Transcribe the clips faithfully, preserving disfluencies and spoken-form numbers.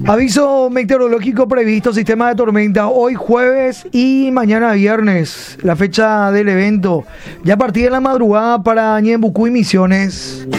Aviso meteorológico previsto, sistema de tormenta, hoy jueves y mañana viernes, la fecha del evento, ya a partir de la madrugada para Ñembucú y Misiones.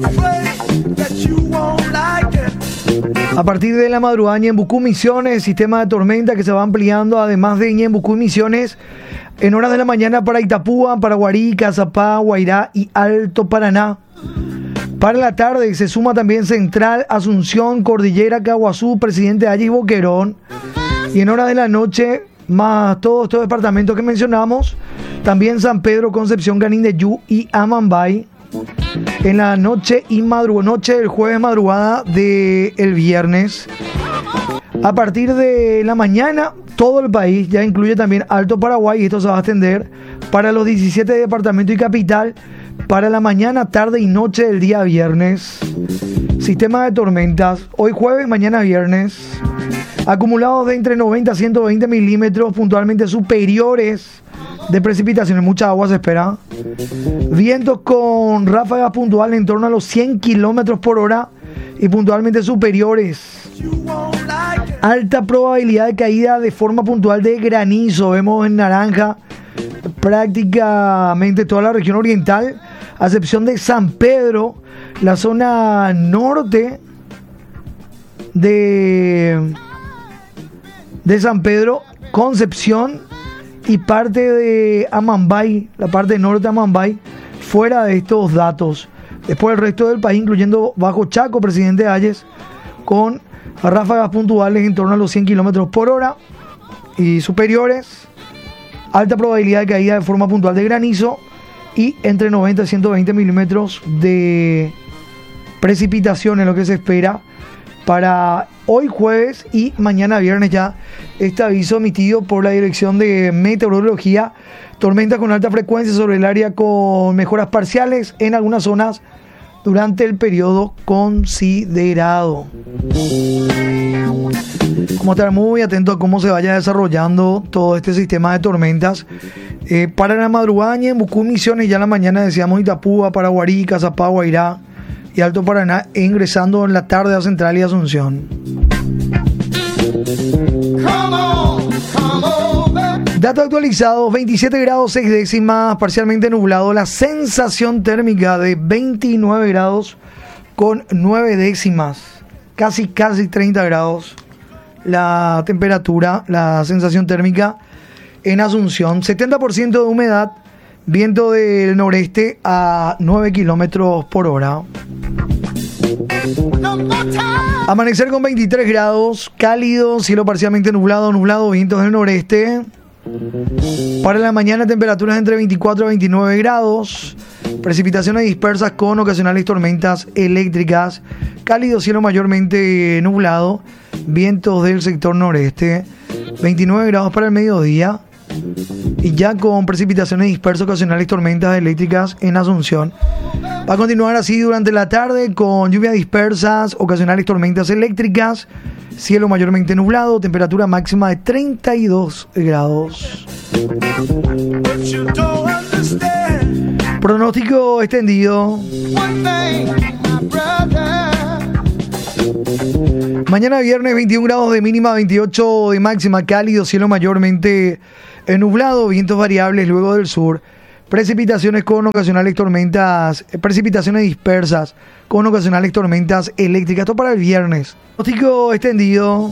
A partir de la madrugada Ñembucú, Misiones, sistema de tormenta que se va ampliando, además de Ñembucú y Misiones, en horas de la mañana para Itapúa, para Guarica, Zapá, Guairá y Alto Paraná. Para la tarde se suma también Central, Asunción, Cordillera, Caguazú, Presidente Ayes y Boquerón. Y en horas de la noche, más todos estos departamentos que mencionamos, también San Pedro, Concepción, Canindeyú y Amambay. En la noche y madrugada, noche del jueves, madrugada del viernes. A partir de la mañana, todo el país, ya incluye también Alto Paraguay, y esto se va a extender para los diecisiete departamentos y capital, para la mañana, tarde y noche del día viernes. Sistema de tormentas, hoy jueves, mañana viernes. Acumulados de entre noventa a ciento veinte milímetros, puntualmente superiores de precipitaciones, mucha agua se espera. Vientos con ráfagas puntuales en torno a los cien kilómetros por hora y puntualmente superiores. Alta probabilidad de caída de forma puntual de granizo. Vemos en naranja prácticamente toda la región oriental, a excepción de San Pedro, la zona norte de, de San Pedro, Concepción y parte de Amambay, la parte norte de Amambay, fuera de estos datos. Después el resto del país, incluyendo Bajo Chaco, Presidente Ayes, con ráfagas puntuales en torno a los cien kilómetros por hora y superiores. Alta probabilidad de caída de forma puntual de granizo y entre noventa y ciento veinte milímetros de precipitación es lo que se espera para hoy jueves y mañana viernes. Ya este aviso emitido por la Dirección de Meteorología: tormentas con alta frecuencia sobre el área con mejoras parciales en algunas zonas durante el periodo considerado. Vamos a estar muy atentos a cómo se vaya desarrollando todo este sistema de tormentas. Eh, para la madrugada, Ñembucú, Misiones, ya en la mañana decíamos Itapúa, para Guarica, Zapá, Guairá y Alto Paraná, e ingresando en la tarde a Central y Asunción. Datos actualizados: veintisiete grados seis décimas, parcialmente nublado, la sensación térmica de veintinueve grados con nueve décimas, casi casi treinta grados la temperatura, la sensación térmica en Asunción. Setenta por ciento de humedad, viento del noreste a nueve kilómetros por hora. Amanecer con veintitrés grados, cálido, cielo parcialmente nublado, nublado, vientos del noreste. Para la mañana, temperaturas entre veinticuatro a veintinueve grados, precipitaciones dispersas con ocasionales tormentas eléctricas, cálido, cielo mayormente nublado, vientos del sector noreste, veintinueve grados para el mediodía, y ya con precipitaciones dispersas, ocasionales tormentas eléctricas en Asunción. Va a continuar así durante la tarde con lluvias dispersas, ocasionales tormentas eléctricas, cielo mayormente nublado, temperatura máxima de treinta y dos grados. Pronóstico extendido. Mañana viernes, veintiún grados de mínima, veintiocho de máxima, cálido, cielo mayormente nublado, vientos variables luego del sur. Precipitaciones con ocasionales tormentas, precipitaciones dispersas con ocasionales tormentas eléctricas. Esto para el viernes. Pronóstico extendido.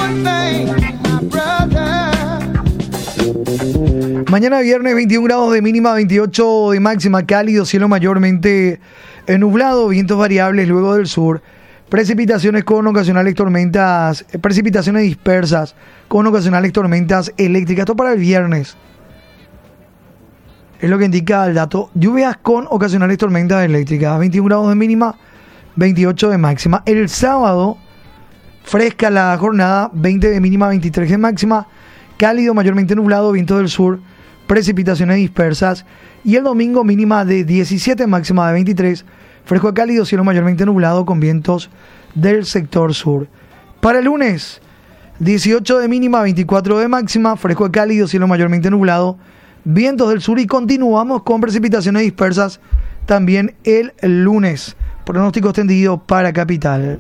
Mañana viernes, veintiún grados de mínima, veintiocho de máxima, cálido, cielo mayormente nublado, vientos variables luego del sur. Precipitaciones con ocasionales tormentas, precipitaciones dispersas con ocasionales tormentas eléctricas. Esto para el viernes. Es lo que indica el dato. Lluvias con ocasionales tormentas eléctricas. veintiún grados de mínima, veintiocho de máxima. El sábado, fresca la jornada, veinte de mínima, veintitrés de máxima. Cálido, mayormente nublado, vientos del sur, precipitaciones dispersas. Y el domingo, mínima de diecisiete, máxima de veintitrés. Fresco a cálido, cielo mayormente nublado con vientos del sector sur. Para el lunes, dieciocho de mínima, veinticuatro de máxima. Fresco a cálido, cielo mayormente nublado, vientos del sur, y continuamos con precipitaciones dispersas también el lunes. Pronóstico extendido para capital.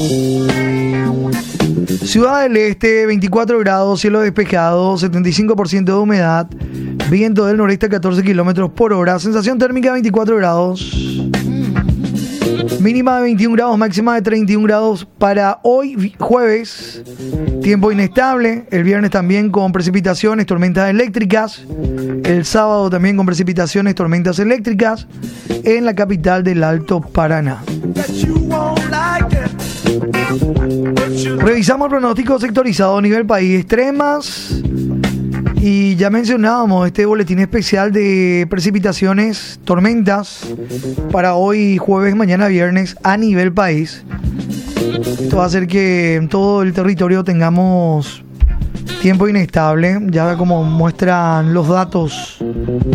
Ciudad del Este, veinticuatro grados, cielo despejado, setenta y cinco por ciento de humedad, viento del noreste a catorce kilómetros por hora, sensación térmica veinticuatro grados, mínima de veintiún grados, máxima de treinta y un grados para hoy jueves. Tiempo inestable, el viernes también con precipitaciones, tormentas eléctricas, el sábado también con precipitaciones, tormentas eléctricas en la capital del Alto Paraná. Revisamos el pronóstico sectorizado a nivel país, extremas, y ya mencionábamos este boletín especial de precipitaciones, tormentas para hoy jueves, mañana viernes a nivel país. Esto va a hacer que en todo el territorio tengamos tiempo inestable, ya como muestran los datos